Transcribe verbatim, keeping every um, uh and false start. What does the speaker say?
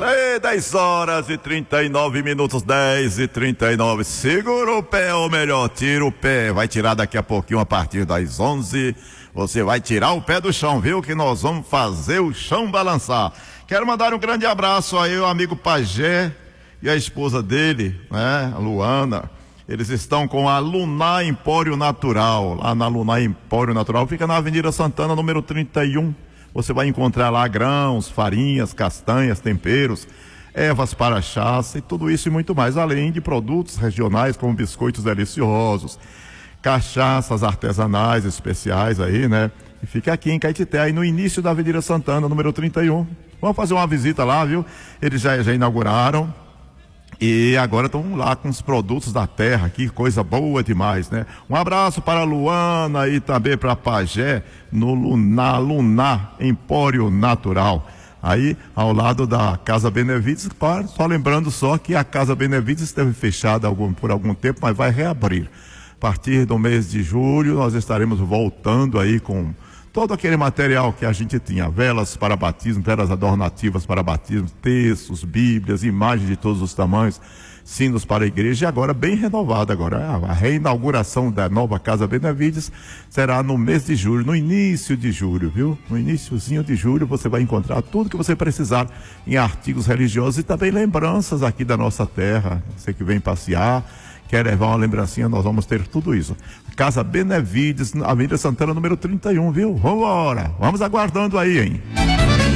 hora. Ei, dez horas e trinta e nove minutos, dez e trinta e nove. Segura o pé, ou melhor, tira o pé. Vai tirar daqui a pouquinho, a partir das onze. Você vai tirar o pé do chão, viu? Que nós vamos fazer o chão balançar. Quero mandar um grande abraço aí ao amigo Pajé e a esposa dele, né, a Luana. Eles estão com a Lunar Empório Natural. Lá na Lunar Empório Natural, fica na Avenida Santana, número trinta e um. Você vai encontrar lá grãos, farinhas, castanhas, temperos, ervas para chás e tudo isso e muito mais, além de produtos regionais como biscoitos deliciosos, cachaças artesanais especiais aí, né? E fica aqui em Caetité, aí no início da Avenida Santana, número trinta e um. Vamos fazer uma visita lá, viu? Eles já, já inauguraram. E agora estão lá com os produtos da terra, que coisa boa demais, né? Um abraço para a Luana e também para a Pajé, no Lunar, Lunar Empório Natural. Aí, ao lado da Casa Benevides, claro, só lembrando só que a Casa Benevides esteve fechada algum, por algum tempo, mas vai reabrir. A partir do mês de julho, nós estaremos voltando aí com todo aquele material que a gente tinha, velas para batismo, velas adornativas para batismo, textos, bíblias, imagens de todos os tamanhos, sinos para a igreja, e agora bem renovada agora. A reinauguração da nova Casa Benevides será no mês de julho, no início de julho, viu? No iniciozinho de julho você vai encontrar tudo que você precisar em artigos religiosos e também lembranças aqui da nossa terra. Você que vem passear, quer levar uma lembrancinha, nós vamos ter tudo isso. Casa Benevides, Avenida Santana, número trinta e um, viu? Vambora, vamos aguardando aí, hein?